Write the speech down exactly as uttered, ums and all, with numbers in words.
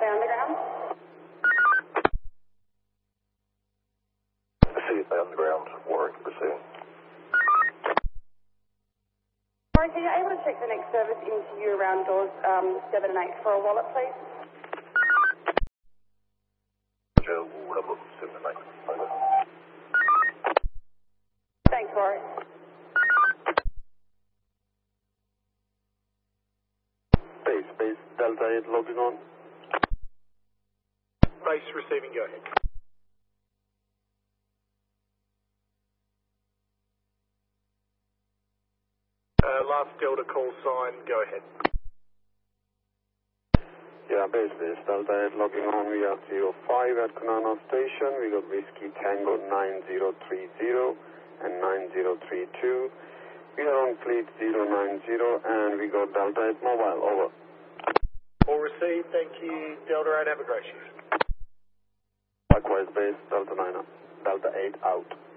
Clear underground. C S A underground, Warwick, proceeding. Warwick, are you able to check the next service into you around doors um, seven and eight for a wallet, please? Joe, level seven and eight. Over. Thanks, Warwick. Base, base, Delta eight logging on. Base receiving, go ahead. Uh, last Delta call sign, go ahead. Yeah, base, base, Delta eight logging on. We are zero five at Kunana Station. We got Whiskey Tango nine zero three zero and nine zero three two. We are on fleet zero nine zero and we got Delta eight mobile, over. All received, thank you. Delta eight, have a great shift. Likewise, base, Delta nine, Delta eight out.